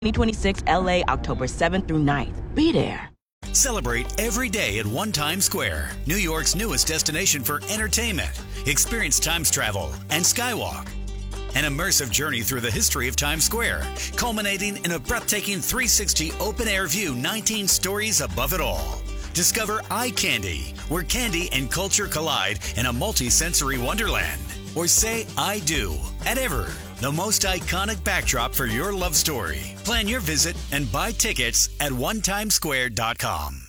2026 LA, October 7th through 9th. Be there. Celebrate every day at One Times Square, New York's newest destination for entertainment. Experience Times travel and Skywalk. An immersive journey through the history of Times Square, culminating in a breathtaking 360 open-air view 19 stories above it all. Discover Eye Candy, where candy and culture collide in a multi-sensory wonderland. Or say I do at Ever, the most iconic backdrop for your love story. Plan your visit and buy tickets at onetimesquare.com.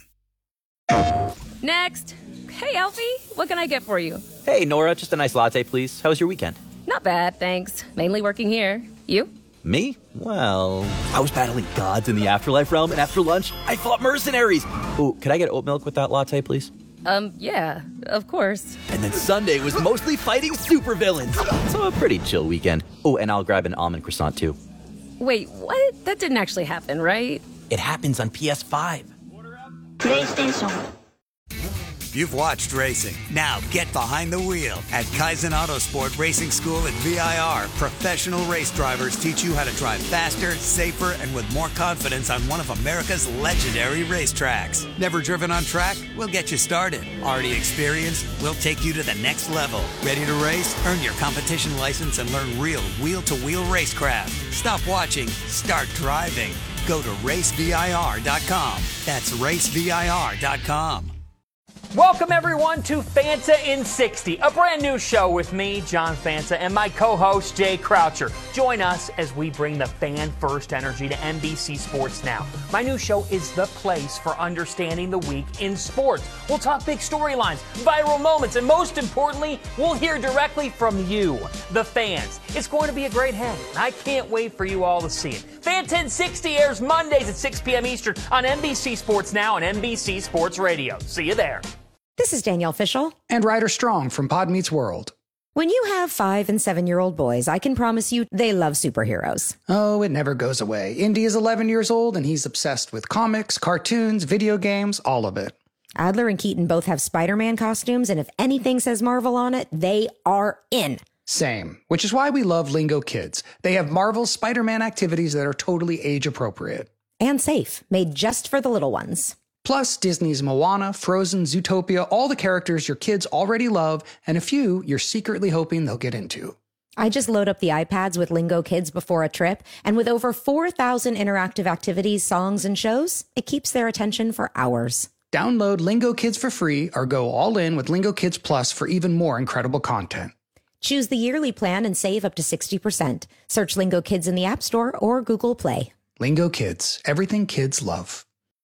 Next. Hey, Alfie, what can I get for you? Hey, Nora, just a nice latte, please. How was your weekend? Not bad, thanks. Mainly working here. You? Me? Well, I was battling gods in the afterlife realm, and after lunch, I fought mercenaries. Ooh, could I get oat milk with that latte, please? Yeah, of course. And then Sunday was mostly fighting supervillains. So a pretty chill weekend. Oh, and I'll grab an almond croissant, too. Wait, what? That didn't actually happen, right? It happens on PS5. PlayStation. You've watched racing. Now get behind the wheel at Kaizen Autosport Racing School at VIR. Professional race drivers teach you how to drive faster, safer, and with more confidence on one of America's legendary racetracks. Never driven on track? We'll get you started. Already experienced? We'll take you to the next level. Ready to race? Earn your competition license and learn real wheel-to-wheel racecraft. Stop watching. Start driving. Go to racevir.com. That's racevir.com. Welcome, everyone, to Fanta in 60, a brand new show with me, John Fanta, and my co-host, Jay Croucher. Join us as we bring the fan-first energy to NBC Sports Now. My new show is the place for understanding the week in sports. We'll talk big storylines, viral moments, and most importantly, we'll hear directly from you, the fans. It's going to be a great hang, and I can't wait for you all to see it. Fanta in 60 airs Mondays at 6 p.m. Eastern on NBC Sports Now and NBC Sports Radio. See you there. This is Danielle Fishel. And Ryder Strong from Pod Meets World. When you have 5- and 7-year-old boys, I can promise you they love superheroes. Oh, it never goes away. Indy is 11 years old, and he's obsessed with comics, cartoons, video games, all of it. Adler and Keaton both have Spider-Man costumes, and if anything says Marvel on it, they are in. Same, which is why we love Lingo Kids. They have Marvel's Spider-Man activities that are totally age-appropriate. And safe, made just for the little ones. Plus, Disney's Moana, Frozen, Zootopia, all the characters your kids already love, and a few you're secretly hoping they'll get into. I just load up the iPads with Lingo Kids before a trip, and with over 4,000 interactive activities, songs, and shows, it keeps their attention for hours. Download Lingo Kids for free or go all in with Lingo Kids Plus for even more incredible content. Choose the yearly plan and save up to 60%. Search Lingo Kids in the App Store or Google Play. Lingo Kids, everything kids love.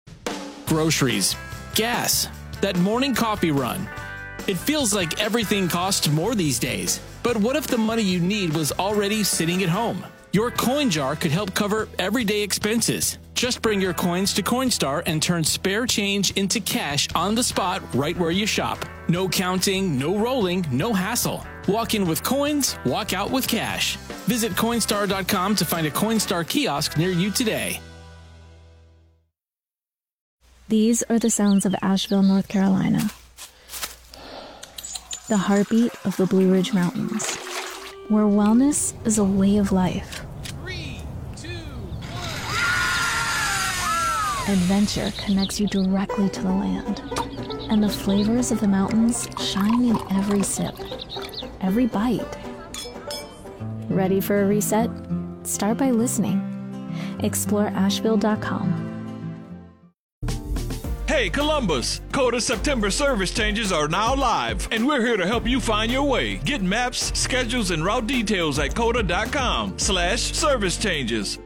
Groceries, gas, that morning coffee run. It feels like everything costs more these days. But what if the money you need was already sitting at home? Your coin jar could help cover everyday expenses. Just bring your coins to Coinstar and turn spare change into cash on the spot right where you shop. No counting, no rolling, no hassle. Walk in with coins, walk out with cash. Visit Coinstar.com to find a Coinstar kiosk near you today. These are the sounds of Asheville, North Carolina. The heartbeat of the Blue Ridge Mountains, where wellness is a way of life. 3, 2, 1. Adventure connects you directly to the land, and the flavors of the mountains shine in every sip, every bite. Ready for a reset? Start by listening. Explore Asheville.com. Hey Columbus, Coda September service changes are now live, and we're here to help you find your way. Get maps, schedules, and route details at coda.com/service changes.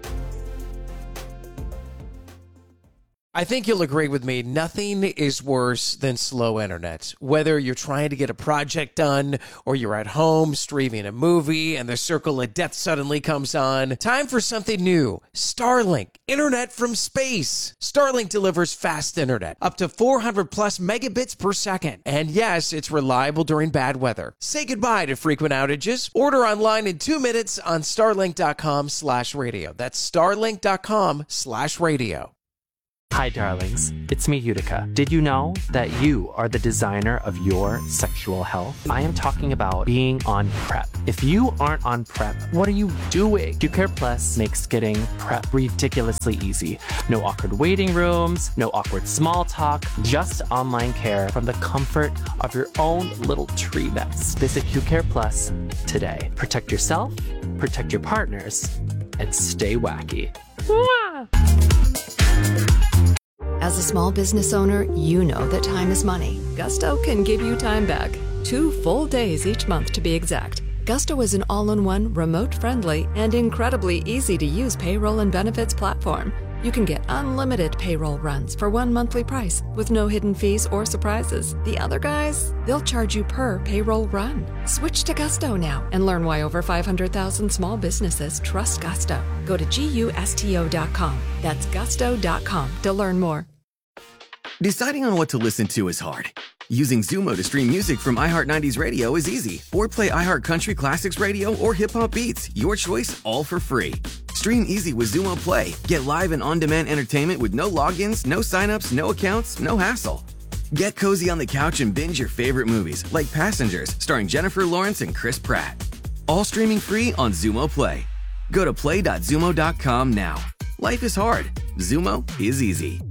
I think you'll agree with me, nothing is worse than slow internet. Whether you're trying to get a project done or you're at home streaming a movie and the circle of death suddenly comes on, time for something new. Starlink, internet from space. Starlink delivers fast internet, up to 400 plus megabits per second. And yes, it's reliable during bad weather. Say goodbye to frequent outages. Order online in 2 minutes on starlink.com/radio. That's starlink.com/radio. Hi, darlings. It's me, Utica. Did you know that you are the designer of your sexual health? I am talking about being on PrEP. If you aren't on PrEP, what are you doing? QCare Plus makes getting PrEP ridiculously easy. No awkward waiting rooms, no awkward small talk, just online care from the comfort of your own little tree nest. Visit QCare Plus today. Protect yourself, protect your partners, and stay wacky. Mwah! As a small business owner, you know that time is money. Gusto can give you time back. 2 full days each month to be exact. Gusto is an all-in-one, remote-friendly, and incredibly easy-to-use payroll and benefits platform. You can get unlimited payroll runs for one monthly price with no hidden fees or surprises. The other guys, they'll charge you per payroll run. Switch to Gusto now and learn why over 500,000 small businesses trust Gusto. Go to GUSTO.com. That's gusto.com to learn more. Deciding on what to listen to is hard. Using Zumo to stream music from iHeart 90s Radio is easy. Or play iHeart Country Classics Radio or Hip Hop Beats. Your choice, all for free. Stream easy with Zumo Play. Get live and on-demand entertainment with no logins, no signups, no accounts, no hassle. Get cozy on the couch and binge your favorite movies, like Passengers, starring Jennifer Lawrence and Chris Pratt. All streaming free on Zumo Play. Go to play.zumo.com now. Life is hard. Zumo is easy.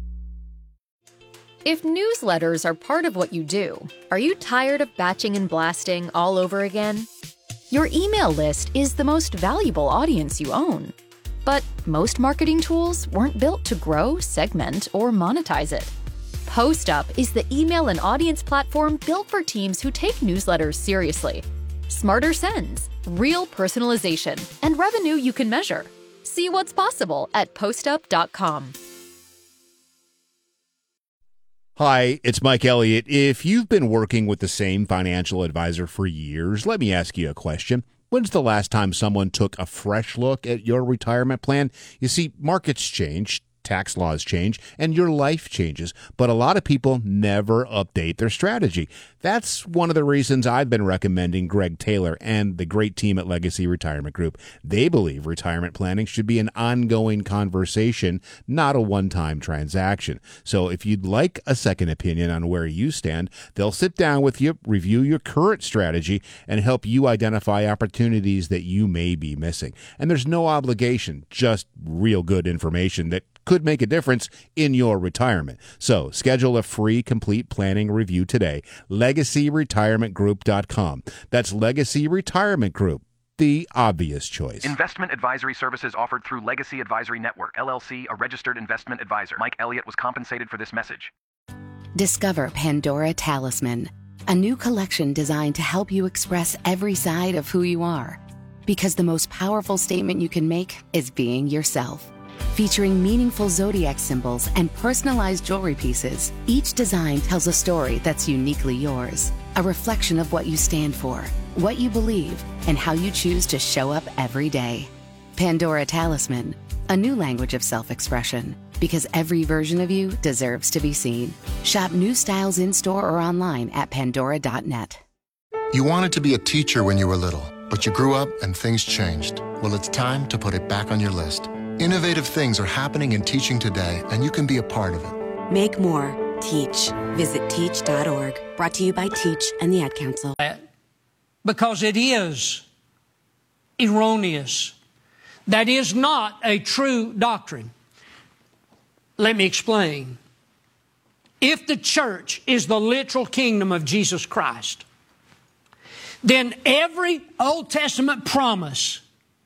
If newsletters are part of what you do, are you tired of batching and blasting all over again? Your email list is the most valuable audience you own. But most marketing tools weren't built to grow, segment, or monetize it. PostUp is the email and audience platform built for teams who take newsletters seriously. Smarter sends, real personalization, and revenue you can measure. See what's possible at postup.com. Hi, it's Mike Elliott. If you've been working with the same financial advisor for years, let me ask you a question. When's the last time someone took a fresh look at your retirement plan? You see, markets change, tax laws change, and your life changes, but a lot of people never update their strategy. That's one of the reasons I've been recommending Greg Taylor and the great team at Legacy Retirement Group. They believe retirement planning should be an ongoing conversation, not a one-time transaction. So if you'd like a second opinion on where you stand, they'll sit down with you, review your current strategy, and help you identify opportunities that you may be missing. And there's no obligation, just real good information that could make a difference in your retirement. So schedule a free complete planning review today. LegacyRetirementGroup.com. That's Legacy Retirement Group, the obvious choice. Investment advisory services offered through Legacy Advisory Network, LLC, a registered investment advisor. Mike Elliott was compensated for this message. Discover Pandora Talisman, a new collection designed to help you express every side of who you are. Because the most powerful statement you can make is being yourself. Featuring meaningful zodiac symbols and personalized jewelry pieces, each design tells a story that's uniquely yours. A reflection of what you stand for, what you believe, and how you choose to show up every day. Pandora Talisman, a new language of self-expression. Because every version of you deserves to be seen. Shop new styles in-store or online at pandora.net. You wanted to be a teacher when you were little, but you grew up and things changed. Well, it's time to put it back on your list. Innovative things are happening in teaching today, and you can be a part of it. Make more. Teach. Visit teach.org. Brought to you by Teach and the Ad Council. Because it is erroneous. That is not a true doctrine. Let me explain. If the church is the literal kingdom of Jesus Christ, then every Old Testament promise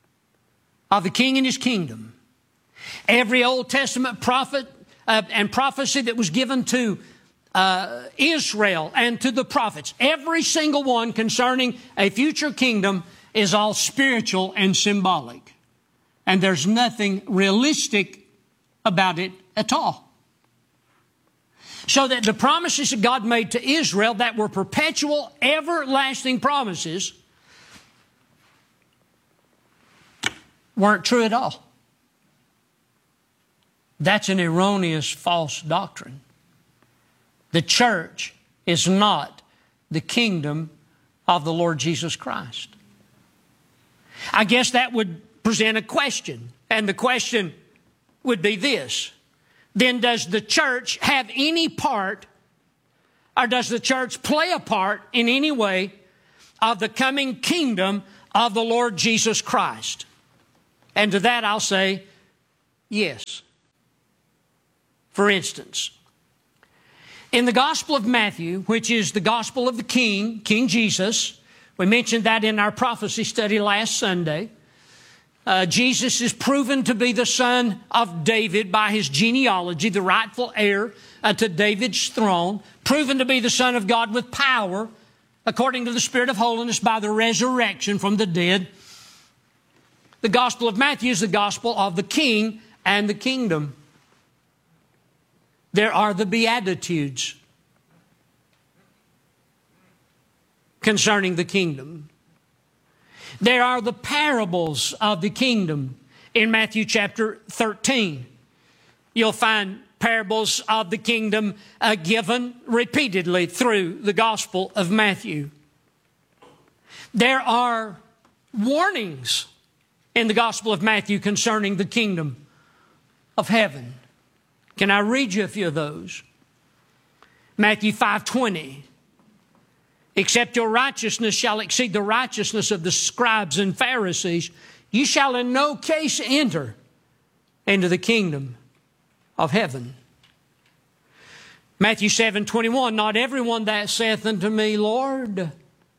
of the king and his kingdom, every Old Testament prophet and prophecy that was given to Israel and to the prophets, every single one concerning a future kingdom is all spiritual and symbolic. And there's nothing realistic about it at all. So that the promises that God made to Israel that were perpetual, everlasting promises weren't true at all. That's an erroneous, false doctrine. The church is not the kingdom of the Lord Jesus Christ. I guess that would present a question, and the question would be this. then does the church have any part, or does the church play a part in any way of the coming kingdom of the Lord Jesus Christ? And to that I'll say yes. For instance, in the Gospel of Matthew, which is the Gospel of the King, King Jesus, we mentioned that in our prophecy study last Sunday. Jesus is proven to be the son of David by his genealogy, the rightful heir to David's throne, proven to be the Son of God with power, according to the Spirit of holiness, by the resurrection from the dead. The Gospel of Matthew is the Gospel of the King and the kingdom. There are the Beatitudes concerning the kingdom. There are the parables of the kingdom in Matthew chapter 13. You'll find parables of the kingdom given repeatedly through the Gospel of Matthew. There are warnings in the Gospel of Matthew concerning the kingdom of heaven. Can I read you a few of those? Matthew 5:20. Except your righteousness shall exceed the righteousness of the scribes and Pharisees, you shall in no case enter into the kingdom of heaven. Matthew 7:21, not everyone that saith unto me, Lord,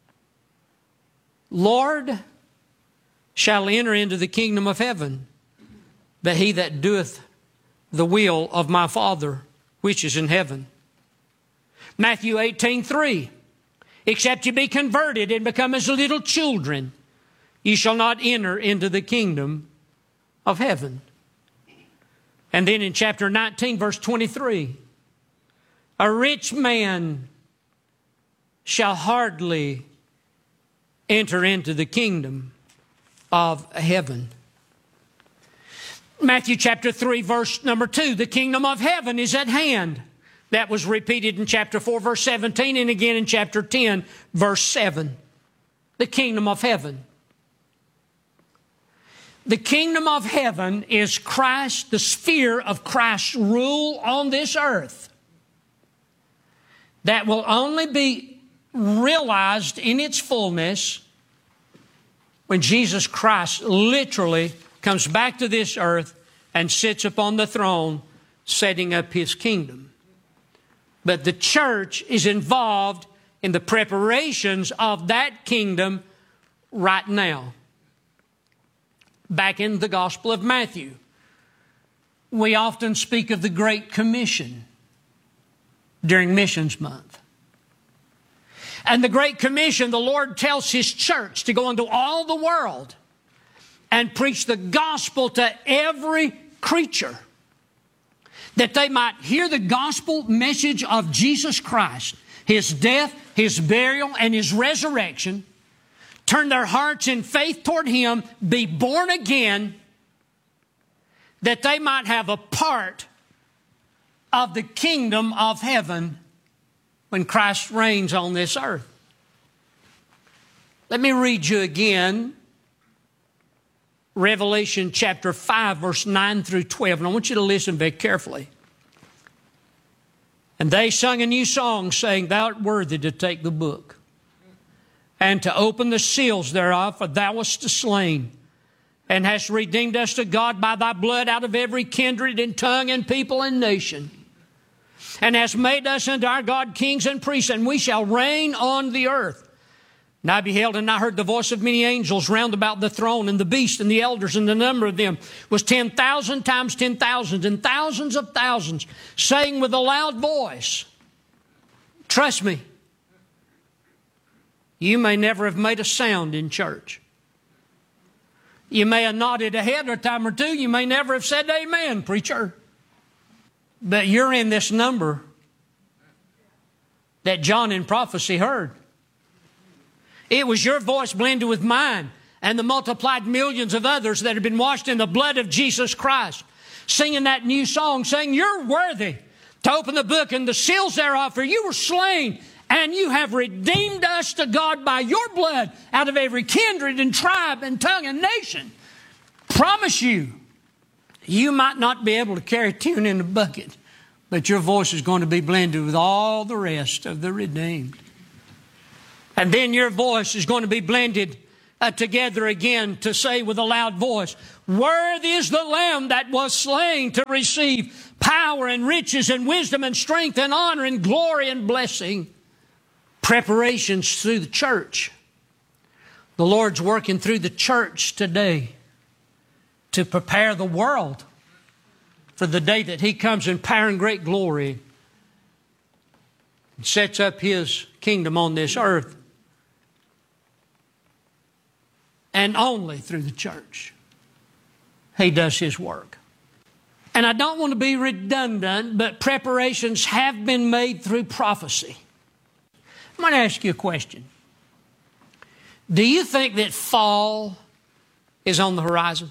Lord, shall enter into the kingdom of heaven, but he that doeth the will of my Father which is in heaven. Matthew 18:3, except you be converted and become as little children, you shall not enter into the kingdom of heaven. And then in chapter 19, verse 23, a rich man shall hardly enter into the kingdom of heaven. Matthew chapter 3, verse number 2, the kingdom of heaven is at hand. That was repeated in chapter 4, verse 17, and again in chapter 10, verse 7. The kingdom of heaven. The kingdom of heaven is Christ, the sphere of Christ's rule on this earth, that will only be realized in its fullness when Jesus Christ literally comes back to this earth and sits upon the throne, setting up his kingdom. But the church is involved in the preparations of that kingdom right now. Back in the Gospel of Matthew, we often speak of the Great Commission during Missions Month. And the Great Commission, the Lord tells His church to go into all the world and preach the gospel to every creature, that they might hear the gospel message of Jesus Christ, His death, His burial, and His resurrection, turn their hearts in faith toward Him, be born again, that they might have a part of the kingdom of heaven when Christ reigns on this earth. Let me read you again Revelation chapter 5, verse 9 through 12. And I want you to listen very carefully. And they sung a new song, saying, Thou art worthy to take the book and to open the seals thereof, for thou wast slain, and hast redeemed us to God by thy blood out of every kindred and tongue and people and nation, and hast made us unto our God kings and priests, and we shall reign on the earth. And I beheld and I heard the voice of many angels round about the throne, and the beast and the elders, and the number of them was 10,000 times 10,000, and thousands of thousands, saying with a loud voice, trust me, you may never have made a sound in church. You may have nodded a head a time or two. You may never have said amen, preacher. But you're in this number that John in prophecy heard. It was your voice blended with mine and the multiplied millions of others that have been washed in the blood of Jesus Christ, singing that new song, saying, you're worthy to open the book and the seals thereof, for you were slain, and you have redeemed us to God by your blood out of every kindred and tribe and tongue and nation. Promise you, You might not be able to carry a tune in the bucket, but your voice is going to be blended with all the rest of the redeemed. And then your voice is going to be blended together again to say with a loud voice, worthy is the Lamb that was slain to receive power and riches and wisdom and strength and honor and glory and blessing. Preparations through the church. The Lord's working through the church today to prepare the world for the day that He comes in power and great glory and sets up His kingdom on this earth. And only through the church He does His work. And I don't want to be redundant, but preparations have been made through prophecy. I'm going to ask you a question. Do you think that fall is on the horizon?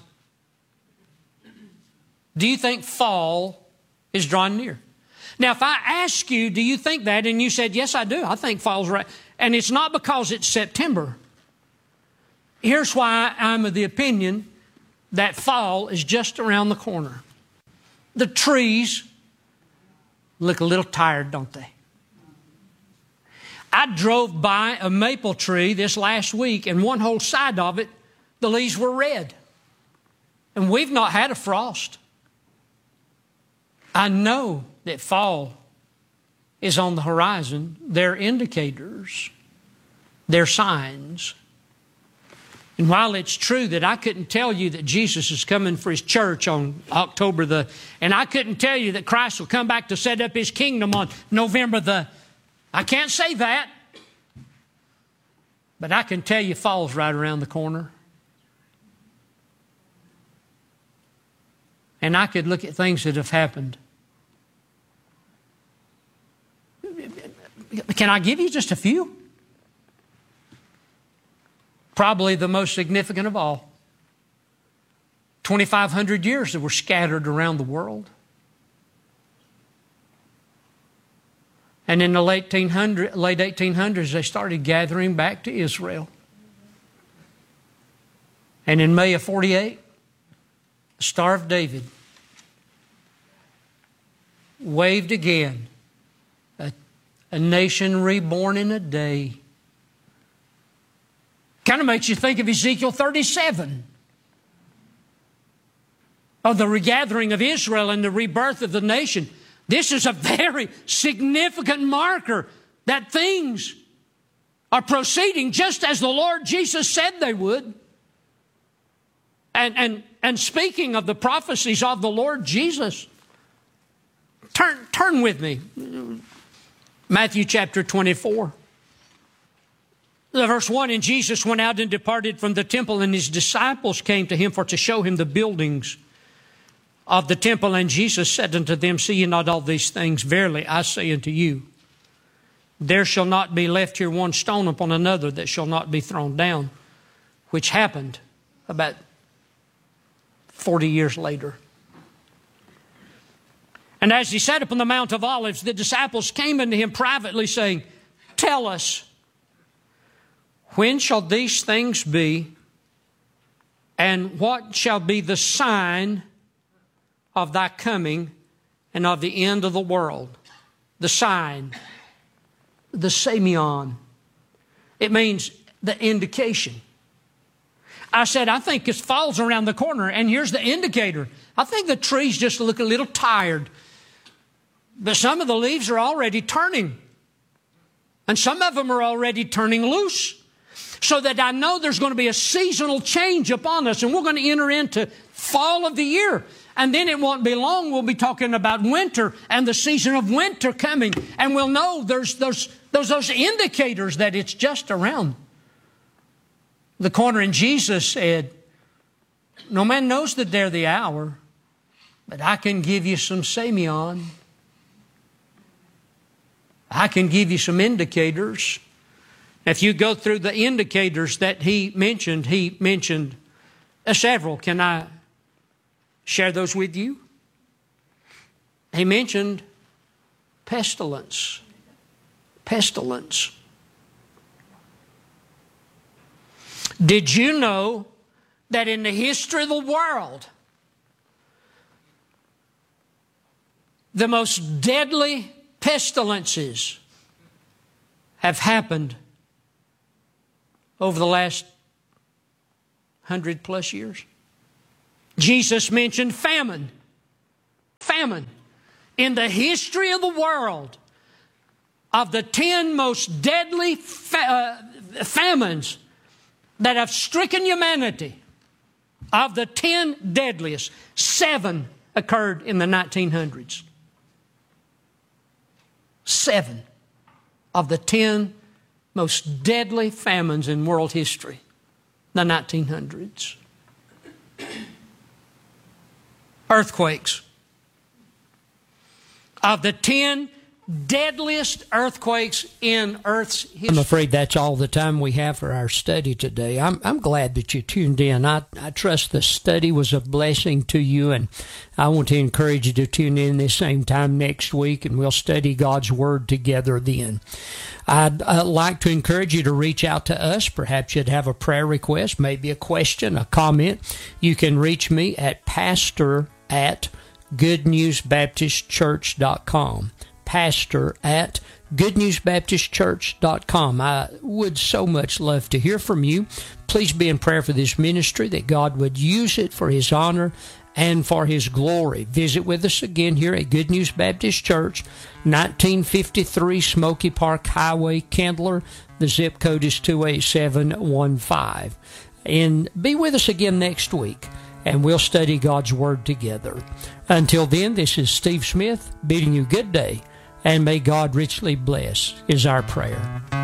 Do you think fall is drawing near? Now, if I ask you, do you think that? And you said, yes, I do. I think fall's right. And it's not because it's September. Here's why I'm of the opinion that fall is just around the corner. The trees look a little tired, don't they? I drove by a maple tree this last week, and one whole side of it, the leaves were red. And we've not had a frost. I know that fall is on the horizon. They're indicators. They're signs. And while it's true that I couldn't tell you that Jesus is coming for His church on October and I couldn't tell you that Christ will come back to set up His kingdom on November I can't say that. But I can tell you fall's right around the corner. And I could look at things that have happened. Can I give you just a few? Probably the most significant of all. 2,500 years that were scattered around the world. And in the late 1800s, they started gathering back to Israel. And in May of 48, the Star of David waved again. A nation reborn in a day. Kind of makes you think of Ezekiel 37. Of the regathering of Israel and the rebirth of the nation. This is a very significant marker that things are proceeding just as the Lord Jesus said they would. And speaking of the prophecies of the Lord Jesus, turn with me. Matthew chapter 24. Verse 1, and Jesus went out and departed from the temple, and His disciples came to Him for to show Him the buildings of the temple. And Jesus said unto them, see ye not all these things? Verily I say unto you, there shall not be left here one stone upon another that shall not be thrown down. Which happened about 40 years later. And as He sat upon the Mount of Olives, the disciples came unto Him privately, saying, tell us, when shall these things be? And what shall be the sign of Thy coming and of the end of the world? The sign, the semeion. It means the indication. I said, I think it falls around the corner, and here's the indicator. I think the trees just look a little tired. But some of the leaves are already turning. And some of them are already turning loose. So that I know there's going to be a seasonal change upon us, and we're going to enter into fall of the year. And then it won't be long, we'll be talking about winter and the season of winter coming. And we'll know there's those indicators that it's just around the corner. And Jesus said, no man knows the day or the hour, but I can give you some semeion. I can give you some indicators. If you go through the indicators that he mentioned several. Can I share those with you? He mentioned pestilence. Pestilence. Did you know that in the history of the world, the most deadly pestilences have happened over the last 100+ years. Jesus mentioned famine. Famine. In the history of the world, of the 10 most deadly famines that have stricken humanity, of the 10 deadliest, 7 occurred in the 1900s. 7 of the 10 most deadly famines in world history, the 1900s. Earthquakes. Of the 10 deadliest earthquakes in Earth's history. I'm afraid that's all the time we have for our study today. I'm glad that you tuned in. I trust the study was a blessing to you, and I want to encourage you to tune in this same time next week, and we'll study God's Word together then. I'd like to encourage you to reach out to us. Perhaps you'd have a prayer request, maybe a question, a comment. You can reach me at pastor@goodnewsbaptistchurch.com. pastor@goodnewsbaptistchurch.com. I would so much love to hear from you. Please be in prayer for this ministry, that God would use it for His honor and for His glory. Visit with us again here at Good News Baptist Church, 1953 Smoky Park Highway, Kendler. The zip code is 28715. And be with us again next week, and we'll study God's Word together. Until then, this is Steve Smith bidding you good day, and may God richly bless, is our prayer.